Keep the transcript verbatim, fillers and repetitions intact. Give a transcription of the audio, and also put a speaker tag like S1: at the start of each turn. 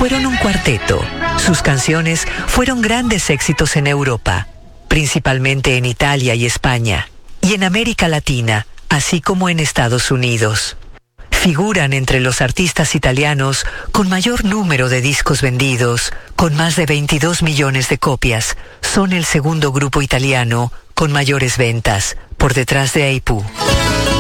S1: fueron un cuarteto. Sus canciones fueron grandes éxitos en Europa, principalmente en Italia y España, y en América Latina, así como en Estados Unidos. Figuran entre los artistas italianos con mayor número de discos vendidos, con más de veintidós millones de copias. Son el segundo grupo italiano con mayores ventas, por detrás de Aipú.